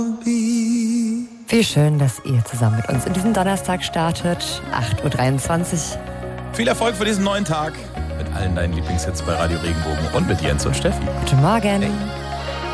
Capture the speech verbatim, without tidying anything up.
Wie schön, dass ihr zusammen mit uns in diesen Donnerstag startet. acht Uhr dreiundzwanzig. Viel Erfolg für diesen neuen Tag mit allen deinen Lieblingshits bei Radio Regenbogen und mit Jens und Steffi. Guten Morgen. Hey.